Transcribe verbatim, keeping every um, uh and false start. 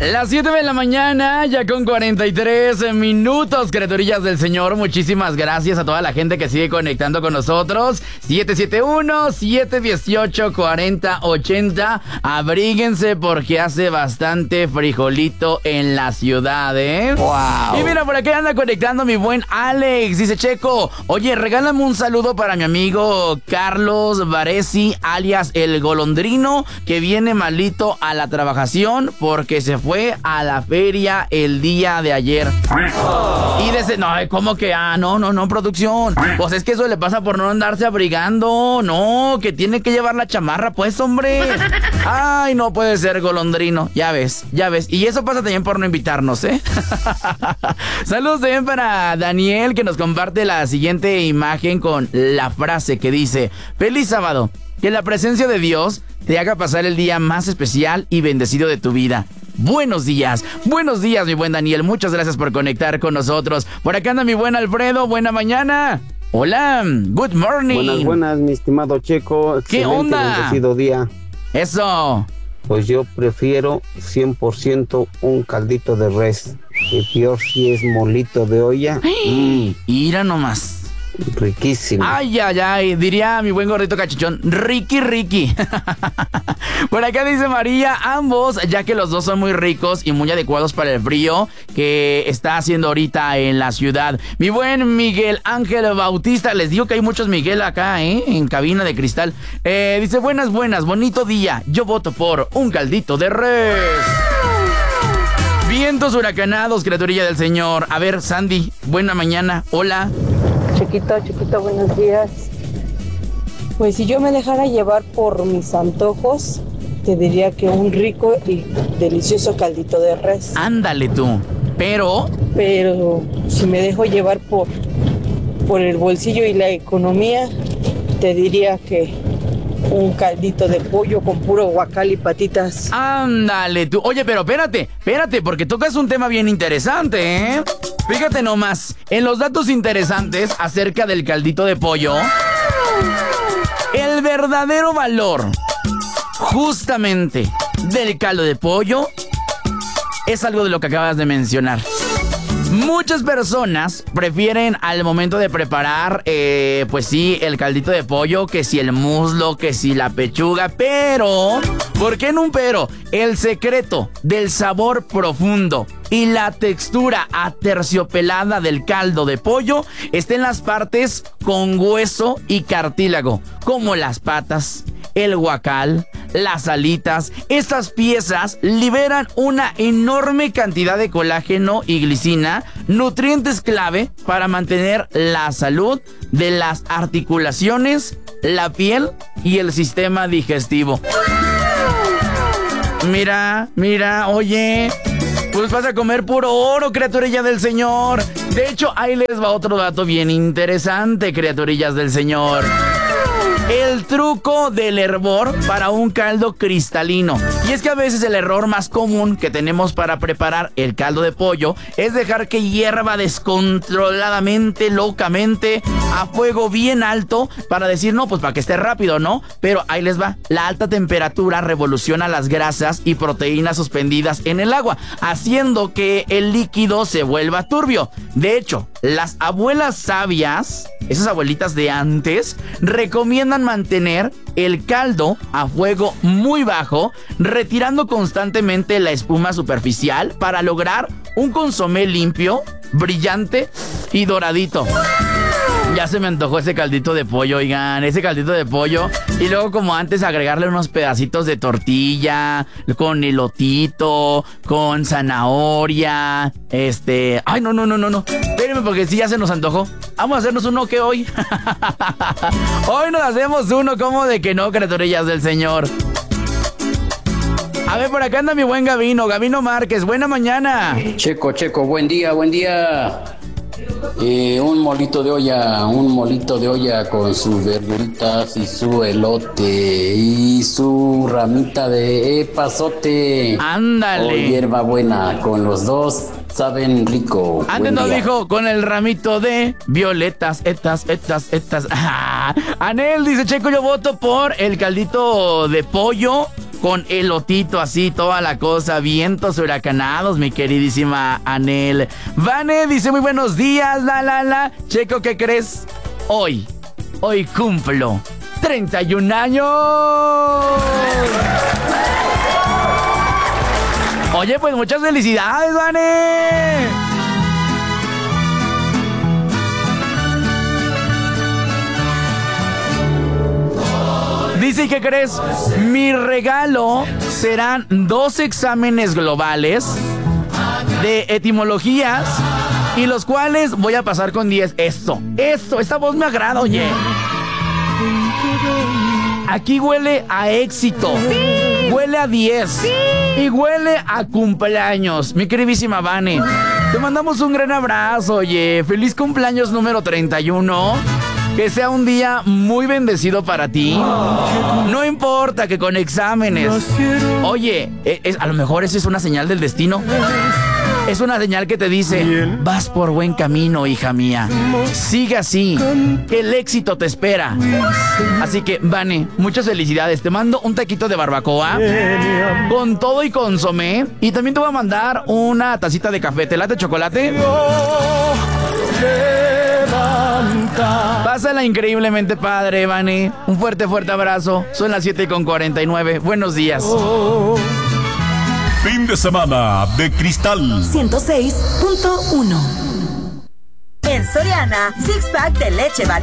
Las siete de la mañana, ya con cuarenta y tres minutos, criaturillas del Señor. Muchísimas gracias a toda la gente que sigue conectando con nosotros. siete siete uno, siete uno ocho, cuatro cero ocho cero. Abríguense porque hace bastante frijolito en la ciudad, ¿eh? Wow. Y mira, por aquí anda conectando mi buen Alex. Dice: Checo, oye, regálame un saludo para mi amigo Carlos Varesi, alias El Golondrino, que viene malito a la trabajación porque se fue a la feria el día de ayer. Y desde... No, ¿cómo que? Ah, no, no, no, producción. Pues es que eso le pasa por no andarse abrigando. No, que tiene que llevar la chamarra, pues, hombre. Ay, no puede ser, Golondrino. Ya ves, ya ves. Y eso pasa también por no invitarnos, ¿eh? Saludos también para Daniel, que nos comparte la siguiente imagen con la frase que dice: feliz sábado, que la presencia de Dios te haga pasar el día más especial y bendecido de tu vida. Buenos días, buenos días, mi buen Daniel. Muchas gracias por conectar con nosotros. Por acá anda mi buen Alfredo. Buena mañana. Hola, good morning. Buenas, buenas, mi estimado Checo. ¿Qué onda? Bendecido día. Eso. Pues yo prefiero cien por ciento un caldito de res. Y peor si es molito de olla. Mmm, ira nomás. Riquísimo. Ay, ay, ay, diría mi buen gordito cachichón, Ricky, Ricky. Por acá dice María, ambos, ya que los dos son muy ricos y muy adecuados para el frío que está haciendo ahorita en la ciudad. Mi buen Miguel Ángel Bautista, les digo que hay muchos Miguel acá, ¿eh? En cabina de cristal. Eh, dice: buenas, buenas, bonito día. Yo voto por un caldito de res. Vientos huracanados, criaturilla del Señor. A ver, Sandy, buena mañana. Hola. Chiquito, chiquito, buenos días. Pues si yo me dejara llevar por mis antojos, te diría que un rico y delicioso caldito de res. Ándale tú, pero... Pero si me dejo llevar por, por el bolsillo y la economía, te diría que un caldito de pollo con puro guacal y patitas. Ándale tú. Oye, pero espérate, espérate, porque tocas un tema bien interesante, ¿eh? Fíjate nomás, en los datos interesantes acerca del caldito de pollo, el verdadero valor justamente del caldo de pollo es algo de lo que acabas de mencionar. Muchas personas prefieren al momento de preparar, eh, pues sí, el caldito de pollo, que si el muslo, que si la pechuga, pero, ¿por qué no un pero? El secreto del sabor profundo y la textura aterciopelada del caldo de pollo está en las partes con hueso y cartílago, como las patas, el guacal, las alitas. Estas piezas liberan una enorme cantidad de colágeno y glicina, nutrientes clave para mantener la salud de las articulaciones, la piel y el sistema digestivo. Mira, mira, oye, pues vas a comer puro oro, criaturilla del Señor. De hecho, ahí les va otro dato bien interesante, criaturillas del Señor. El truco del hervor para un caldo cristalino. Y es que a veces el error más común que tenemos para preparar el caldo de pollo es dejar que hierva descontroladamente, locamente, a fuego bien alto, para decir, no, pues para que esté rápido, ¿no? Pero ahí les va. La alta temperatura revoluciona las grasas y proteínas suspendidas en el agua, haciendo que el líquido se vuelva turbio. De hecho, las abuelas sabias, esas abuelitas de antes, recomiendan mantener el caldo a fuego muy bajo, retirando constantemente la espuma superficial para lograr un consomé limpio, brillante y doradito. Ya se me antojó ese caldito de pollo, oigan, ese caldito de pollo. Y luego, como antes, agregarle unos pedacitos de tortilla, con elotito, con zanahoria, este... Ay, no, no, no, no, no. Espérenme, porque sí, ya se nos antojó. Vamos a hacernos uno, que hoy. Hoy nos hacemos uno, como de que no, criaturillas del Señor. A ver, por acá anda mi buen Gavino, Gavino Márquez. Buena mañana. Checo, Checo, buen día, buen día. Eh, un molito de olla, un molito de olla con sus verduritas y su elote y su ramita de epazote. Ándale. O hierba buena, con los dos saben rico. Antes nos dijo con el ramito de violetas, estas, estas, estas. Anel dice: Checo, yo voto por el caldito de pollo con elotito así, toda la cosa, vientos huracanados, mi queridísima Anel. Vane dice muy buenos días, la la la. Checo, ¿qué crees? Hoy, hoy cumplo treinta y un años. Oye, pues muchas felicidades, Vane. Dice, ¿qué crees? Mi regalo serán dos exámenes globales de etimologías y los cuales voy a pasar con diez. Esto, esto, esta voz me agrada, oye. Aquí huele a éxito, sí. Huele a diez, sí. Y huele a cumpleaños. Mi queridísima Vane, te mandamos un gran abrazo, oye. Feliz cumpleaños número treinta y uno. Que sea un día muy bendecido para ti. No importa que con exámenes. Oye, es, a lo mejor esa es una señal del destino. Es una señal que te dice, vas por buen camino, hija mía. Sigue así, que el éxito te espera. Así que, Vane, muchas felicidades. Te mando un taquito de barbacoa con todo y consomé. Y también te voy a mandar una tacita de café. ¿Te late chocolate? Pásala increíblemente padre, Vane. Un fuerte, fuerte abrazo. Son las siete con cuarenta y nueve. Buenos días. Fin de semana de Cristal ciento seis punto uno. En Soriana, six pack de leche vale